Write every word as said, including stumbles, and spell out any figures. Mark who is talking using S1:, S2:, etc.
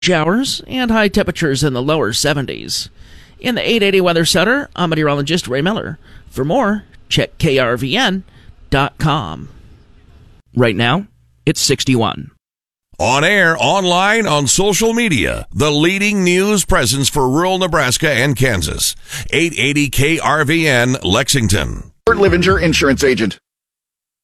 S1: Showers and high temperatures in the lower seventies. In the eight eighty Weather Center, I'm meteorologist Ray Miller. For more, check K R V N dot com. Right now, it's sixty-one.
S2: On air, online, on social media, the leading news presence for rural Nebraska and Kansas. eight eighty K R V N, Lexington.
S3: Bert Livinger, insurance agent.